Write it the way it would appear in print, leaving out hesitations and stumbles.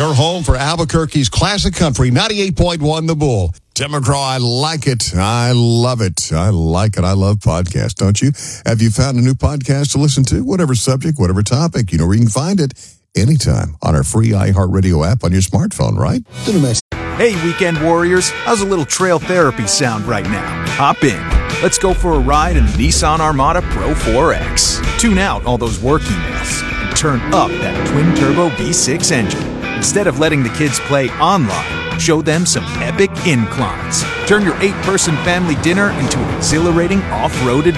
Your home for Albuquerque's classic country, 98.1 The Bull. Tim McGraw, I like it. I love it. I like it. I love podcasts, don't you? Have you found a new podcast to listen to? Whatever subject, whatever topic, you know where you can find it anytime on our free iHeartRadio app on your smartphone, right? Hey, weekend warriors. How's a little trail therapy sound right now? Hop in. Let's go for a ride in the Nissan Armada Pro 4X. Tune out all those work emails and turn up that twin-turbo V6 engine. Instead of letting the kids play online, show them some epic inclines. Turn your 8-person family dinner into an exhilarating off-road adventure.